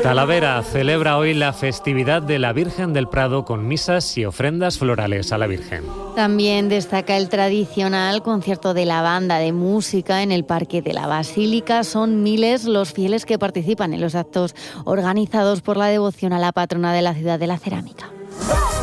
Talavera celebra hoy la festividad de la Virgen del Prado con misas y ofrendas florales a la Virgen. También destaca el tradicional concierto de la banda de música en el Parque de la Basílica. Son miles los fieles que participan en los actos organizados por la devoción a la patrona de la ciudad de la cerámica.